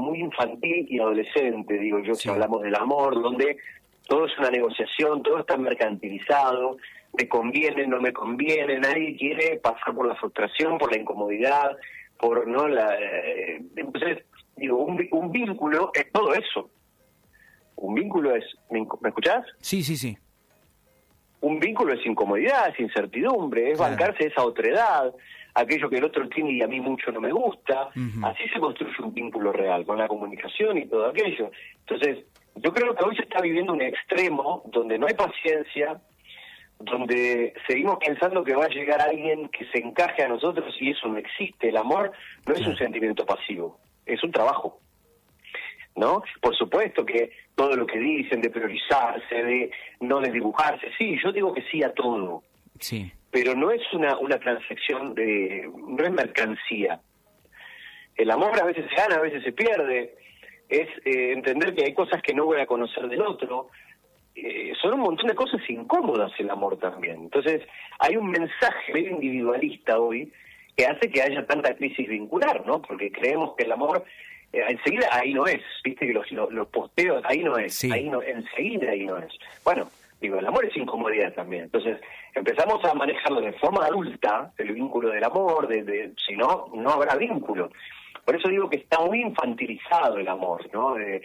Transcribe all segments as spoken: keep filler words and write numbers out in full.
muy infantil y adolescente, digo yo, Sí. si hablamos del amor, donde todo es una negociación, todo está mercantilizado, me conviene, no me conviene, nadie quiere pasar por la frustración, por la incomodidad, por no la eh, entonces digo, un, un vínculo es todo eso. Un vínculo es, ¿me, ¿me escuchás? Sí, sí, sí. Un vínculo es incomodidad, es incertidumbre, es Claro. bancarse esa otredad, aquello que el otro tiene y a mí mucho no me gusta. Ujú. Así se construye un vínculo real, con la comunicación y todo aquello. Entonces, yo creo que hoy se está viviendo un extremo donde no hay paciencia, donde seguimos pensando que va a llegar alguien que se encaje a nosotros y eso no existe. El amor no es Claro. un sentimiento pasivo, es un trabajo, ¿no? Por supuesto que todo lo que dicen de priorizarse, de no desdibujarse, sí, yo digo que sí a todo, Sí. pero no es una, una transacción de, no es mercancía. El amor a veces se gana, a veces se pierde, es eh, entender que hay cosas que no voy a conocer del otro, eh, son un montón de cosas incómodas el amor también. Entonces hay un mensaje medio individualista hoy que hace que haya tanta crisis vincular, ¿no? Porque creemos que el amor eh, enseguida ahí no es, viste que los, los, los posteos ahí no es, Sí. ahí no, enseguida ahí no es. Bueno, digo, el amor es incomodidad también. Entonces empezamos a manejarlo de forma adulta, el vínculo del amor, de, de, si no, no habrá vínculo. Por eso digo que está muy infantilizado el amor, ¿no? De,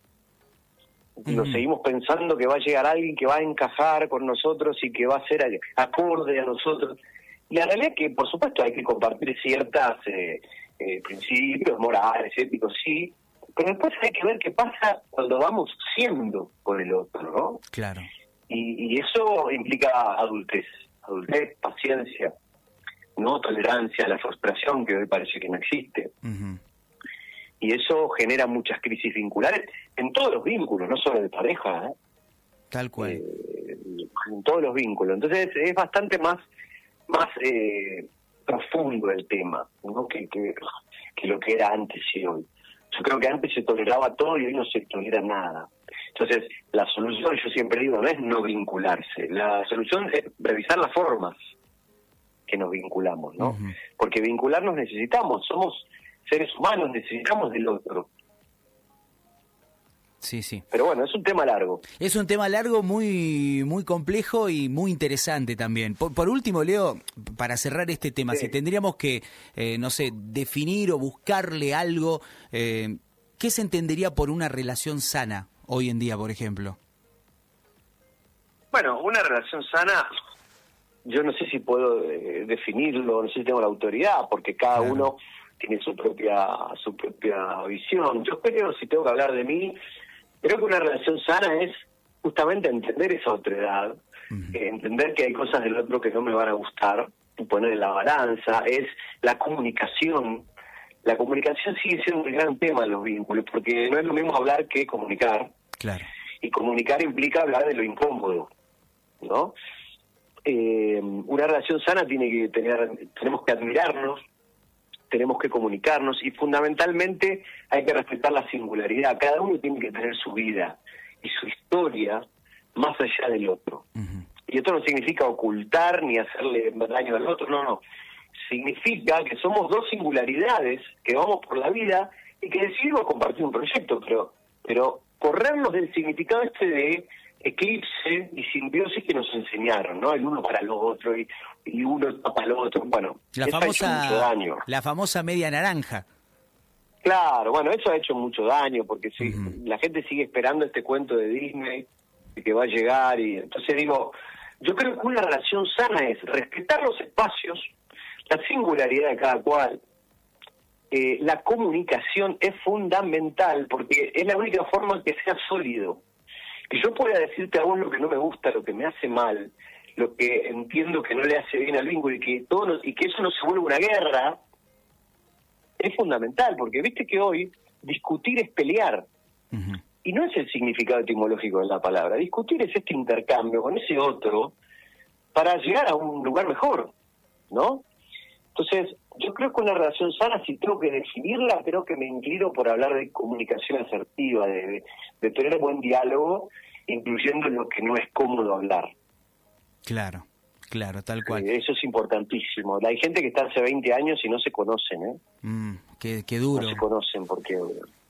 Digo, Ujú. seguimos pensando que va a llegar alguien que va a encajar con nosotros y que va a ser acorde a nosotros. Y la realidad es que, por supuesto, hay que compartir ciertos eh, eh, principios morales, éticos, sí, pero después hay que ver qué pasa cuando vamos siendo con el otro, ¿no? Claro. Y, y eso implica adultez, adultez, paciencia, no tolerancia a la frustración que hoy parece que no existe. Ujú. Y eso genera muchas crisis vinculares en todos los vínculos, no solo de pareja, ¿eh? Tal cual. Eh, en todos los vínculos. Entonces es bastante más más eh, profundo el tema, ¿no? que, que, que lo que era antes y hoy. Yo creo que antes se toleraba todo y hoy no se tolera nada. Entonces la solución, yo siempre digo, no es no vincularse, la solución es revisar las formas que nos vinculamos, ¿no? Ujú. Porque vincularnos necesitamos, somos seres humanos, necesitamos del otro. Sí, sí. Pero bueno, es un tema largo. Es un tema largo, muy muy complejo y muy interesante también. Por, por último, Leo, para cerrar este tema, Sí. si tendríamos que, eh, no sé, definir o buscarle algo, eh, ¿qué se entendería por una relación sana hoy en día, por ejemplo? Bueno, una relación sana, yo no sé si puedo eh, definirlo, no sé si tengo la autoridad, porque cada Claro. uno tiene su propia su propia visión. Yo creo, si tengo que hablar de mí, creo que una relación sana es justamente entender esa otredad, Ujú. eh, entender que hay cosas del otro que no me van a gustar, y poner en la balanza, es la comunicación. La comunicación sigue siendo un gran tema en los vínculos, porque no es lo mismo hablar que comunicar, Claro. y comunicar implica hablar de lo incómodo, ¿no? Eh, una relación sana tiene que tener, tenemos que admirarnos, tenemos que comunicarnos y fundamentalmente hay que respetar la singularidad. Cada uno tiene que tener su vida y su historia más allá del otro. Ujú. Y esto no significa ocultar ni hacerle daño al otro, no, no. Significa que somos dos singularidades que vamos por la vida y que decidimos compartir un proyecto, pero, pero corrernos del significado este de eclipse y simbiosis que nos enseñaron, ¿no? El uno para el otro y, y uno para el otro. Bueno, La eso ha hecho mucho famosa, daño. la famosa media naranja. Claro, bueno, eso ha hecho mucho daño porque si Ujú. la gente sigue esperando este cuento de Disney de que va a llegar y entonces digo, yo creo que una relación sana es respetar los espacios, la singularidad de cada cual. Eh, la comunicación es fundamental porque es la única forma que sea sólido. Que yo pueda decirte a vos lo que no me gusta, lo que me hace mal, lo que entiendo que no le hace bien al vínculo y que todo no- y que eso no se vuelva una guerra, es fundamental, porque viste que hoy discutir es pelear, Ujú. y no es el significado etimológico de la palabra. Discutir es este intercambio con ese otro para llegar a un lugar mejor, ¿no? Entonces, yo creo que una relación sana, si tengo que definirla, creo que me inclino por hablar de comunicación asertiva, de, de, de tener buen diálogo, incluyendo lo que no es cómodo hablar. Claro, claro, tal cual. Eh, eso es importantísimo. Hay gente que está hace veinte años y no se conocen, ¿eh? Mm, qué, qué No duro. se conocen porque